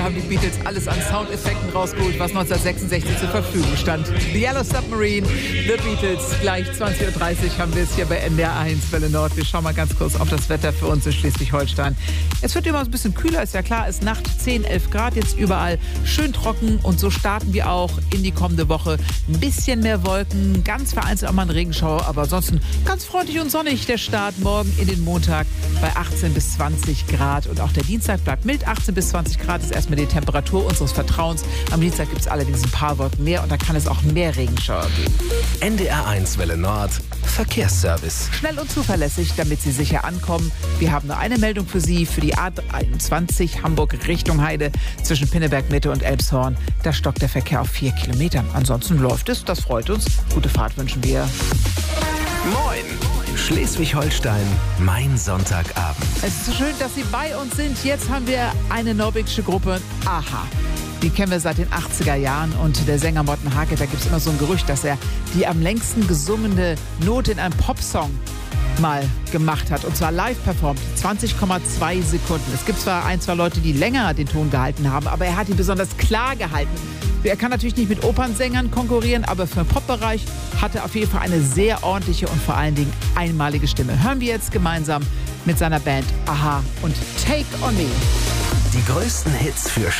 Haben die Beatles alles an Soundeffekten rausgeholt, was 1966 zur Verfügung stand. The Yellow Submarine, The Beatles, gleich 20.30 Uhr haben wir es hier bei NDR 1 Welle Nord. Wir schauen mal ganz kurz auf das Wetter für uns in Schleswig-Holstein. Es wird immer ein bisschen kühler, ist ja klar, ist Nacht 10, 11 Grad, jetzt überall schön trocken und so starten wir auch in die kommende Woche. Ein bisschen mehr Wolken, ganz vereinzelt auch mal ein Regenschauer, aber ansonsten ganz freundlich und sonnig der Start morgen in den Montag bei 18 bis 20 Grad und auch der Dienstag bleibt mild, 18 bis 20 Grad ist erstmal die Temperatur unseres Vertrauens. Am Dienstag gibt es allerdings ein paar Wolken mehr und da kann es auch mehr Regenschauer geben. NDR 1 Welle Nord, Verkehrsservice. Schnell und zuverlässig, damit Sie sicher ankommen. Wir haben nur eine Meldung für Sie, für die A21 Hamburg Richtung Heide zwischen Pinneberg Mitte und Elbshorn. Da stockt der Verkehr auf 4 Kilometern. Ansonsten läuft es, das freut uns. Gute Fahrt wünschen wir. Moin! Schleswig-Holstein, mein Sonntagabend. Es ist so schön, dass Sie bei uns sind. Jetzt haben wir eine norwegische Gruppe, Aha. Die kennen wir seit den 80er Jahren und der Sänger Morten Harket, da gibt es immer so ein Gerücht, dass er die am längsten gesungene Note in einem Popsong mal gemacht hat und zwar live performt, 20,2 Sekunden. Es gibt zwar ein, zwei Leute, die länger den Ton gehalten haben, aber er hat ihn besonders klar gehalten. Er kann natürlich nicht mit Opernsängern konkurrieren, aber für den Popbereich hat er auf jeden Fall eine sehr ordentliche und vor allen Dingen einmalige Stimme. Hören wir jetzt gemeinsam mit seiner Band Aha und Take On Me. Die größten Hits für